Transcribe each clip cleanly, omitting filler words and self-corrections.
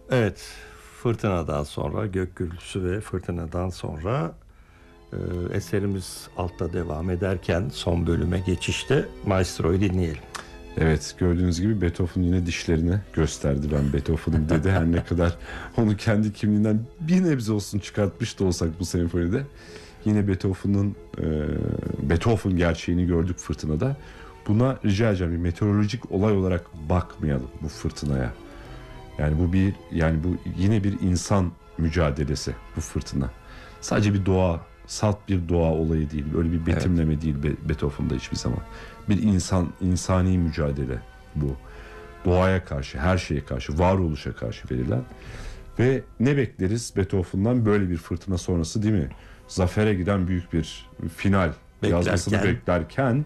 Evet, fırtınadan sonra, gök gürültüsü ve fırtınadan sonra eserimiz altta devam ederken son bölüme geçişte Maestro'yu dinleyelim. Evet, gördüğünüz gibi Beethoven yine dişlerini gösterdi. Ben Beethoven'ım dedi. Her ne kadar onu kendi kimliğinden bir nebze olsun çıkartmış da olsak bu senfonide, yine Beethoven gerçeğini gördük fırtınada. Buna rica edeceğim, bir meteorolojik olay olarak bakmayalım bu fırtınaya. Yani bu yine bir insan mücadelesi bu fırtına. Sadece bir salt bir doğa olayı değil. Böyle bir betimleme değil Beethoven'da hiçbir zaman. Bir insani mücadele bu. Doğaya karşı, her şeye karşı, varoluşa karşı verilen. Ve ne bekleriz Beethoven'dan böyle bir fırtına sonrası, değil mi? Zafere giden büyük bir final yazmasını beklerken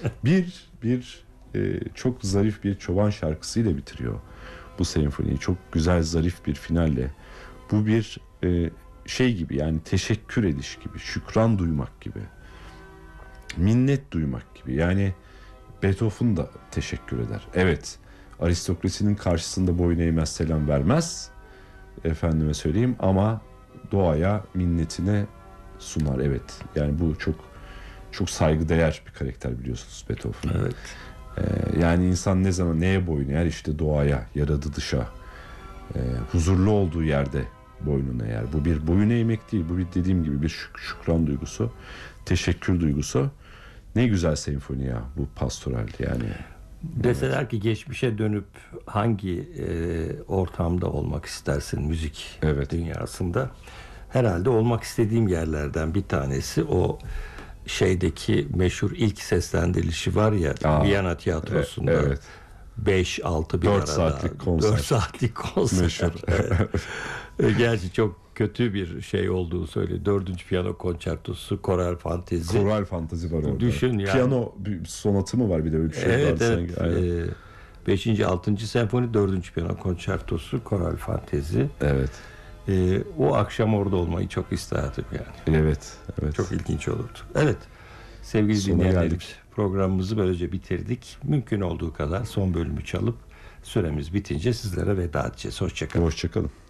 çok zarif bir çoban şarkısıyla bitiriyor bu senfoniyi. Çok güzel, zarif bir finalle. Bu bir şey gibi, yani teşekkür ediş gibi, şükran duymak gibi, minnet duymak gibi. Yani Beethoven da teşekkür eder. Evet, aristokrasinin karşısında boyun eğmez, selam vermez, efendime söyleyeyim, ama doğaya minnetine sunar. Evet, yani bu çok çok saygıdeğer bir karakter, biliyorsunuz Beethoven. Evet. Yani insan ne zaman neye boyun eğer? İşte doğaya, yaratılışa, huzurlu olduğu yerde boynuna eğer. Bu bir boyun eğmek değil, bu bir, dediğim gibi, bir şükran duygusu, teşekkür duygusu. Ne güzel senfoni ya bu pastoral yani. Deseler ki geçmişe dönüp hangi ortamda olmak istersin müzik dünyasında? Herhalde olmak istediğim yerlerden bir tanesi o şeydeki meşhur ilk seslendirilişi var ya, Viyana tiyatrosunda. Evet. 5-6 bir 4 arada. saatlik konser. 4 saatlik konser. Meşhur. Evet. Gerçi çok kötü bir şey olduğu söyledi. 4. piyano konçertosu, koral fantezi. Koral fantezi var orada. Düşün yani. Piyano sonatı mı var, bir de böyle bir şey evet, var. Evet. 5. 6. senfoni, 4. piyano konçertosu, koral fantezi. Evet. O akşam orada olmayı çok isterdim yani. Evet. Çok ilginç olurdu. Evet. Sevgili dinleyenlerim, programımızı böylece bitirdik. Mümkün olduğu kadar son bölümü çalıp süremiz bitince sizlere veda edeceğiz. Hoşçakalın. Hoşçakalın.